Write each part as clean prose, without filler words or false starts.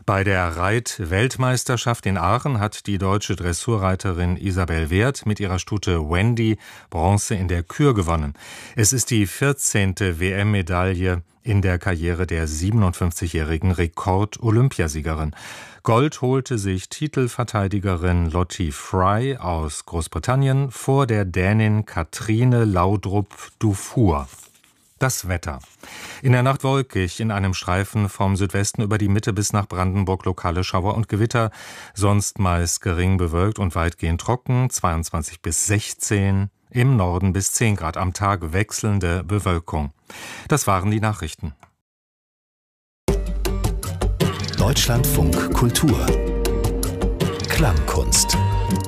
Bei der Reit-Weltmeisterschaft in Aachen hat die deutsche Dressurreiterin Isabel Wert mit ihrer Stute Wendy Bronze in der Kür gewonnen. Es ist die 14. WM-Medaille in der Karriere der 57-jährigen Rekord-Olympiasiegerin. Gold holte sich Titelverteidigerin Lottie Fry aus Großbritannien vor der Dänin Katrine Laudrup Dufour. Das Wetter. In der Nacht wolkig, in einem Streifen vom Südwesten über die Mitte bis nach Brandenburg lokale Schauer und Gewitter, sonst meist gering bewölkt und weitgehend trocken, 22 bis 16, im Norden bis 10 Grad, am Tag wechselnde Bewölkung. Das waren die Nachrichten. Deutschlandfunk Kultur Klangkunst.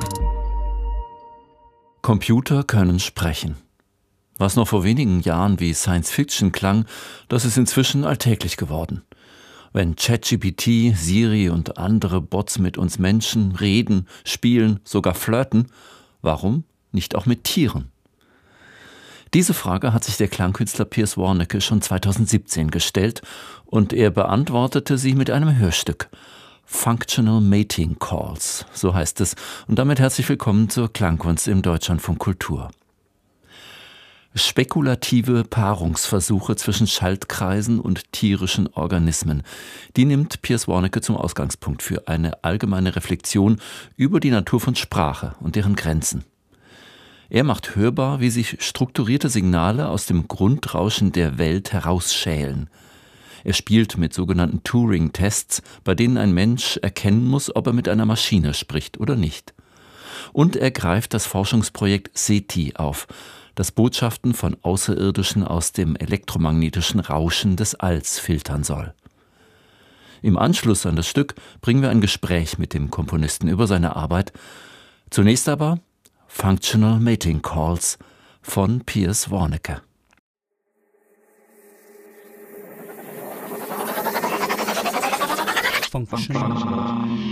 Computer können sprechen. Was noch vor wenigen Jahren wie Science-Fiction klang, das ist inzwischen alltäglich geworden. Wenn ChatGPT, Siri und andere Bots mit uns Menschen reden, spielen, sogar flirten, warum nicht auch mit Tieren? Diese Frage hat sich der Klangkünstler Piers Warnecke schon 2017 gestellt und er beantwortete sie mit einem Hörstück. Functional Mating Calls, so heißt es. Und damit herzlich willkommen zur Klangkunst im Deutschlandfunk Kultur. Spekulative Paarungsversuche zwischen Schaltkreisen und tierischen Organismen. Die nimmt Piers Warnecke zum Ausgangspunkt für eine allgemeine Reflexion über die Natur von Sprache und deren Grenzen. Er macht hörbar, wie sich strukturierte Signale aus dem Grundrauschen der Welt herausschälen. Er spielt mit sogenannten Turing-Tests, bei denen ein Mensch erkennen muss, ob er mit einer Maschine spricht oder nicht. Und er greift das Forschungsprojekt SETI auf, das Botschaften von Außerirdischen aus dem elektromagnetischen Rauschen des Alls filtern soll. Im Anschluss an das Stück bringen wir ein Gespräch mit dem Komponisten über seine Arbeit. Zunächst aber Functional Mating Calls von Piers Warnecke. Functional